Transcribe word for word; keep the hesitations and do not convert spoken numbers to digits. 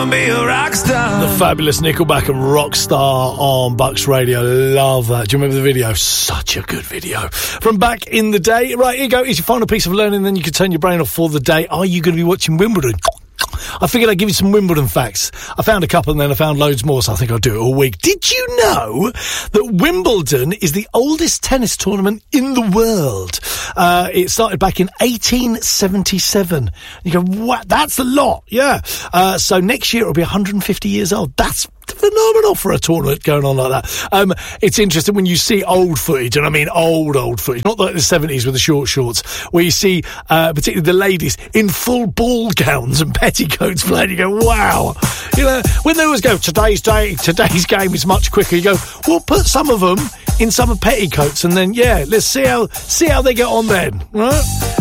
gonna be a rock star. The fabulous Nickelback and Rockstar on Bucks Radio. Love that. Do you remember the video? Such a good video. From back in the day. Right, here you go. Here's your final piece of learning, then you can turn your brain off for the day. Are you going to be watching Wimbledon? I figured I'd give you some Wimbledon facts. I found a couple and then I found loads more, so I think I'll do it all week. Did you know that Wimbledon is the oldest tennis tournament in the world? Uh, it started back in eighteen seventy-seven. You go, what? That's a lot. Yeah. Uh, so next year it'll be one hundred fifty years old. That's phenomenal for a tournament going on like that. Um, it's interesting when you see old footage, and I mean old, old footage, not like the seventies with the short shorts, where you see uh, particularly the ladies in full ball gowns and petticoats playing. You go, wow. You know, when they always go, today's day, today's game is much quicker. You go, well, put some of them in some petticoats, and then yeah, let's see how see how they get on then, right?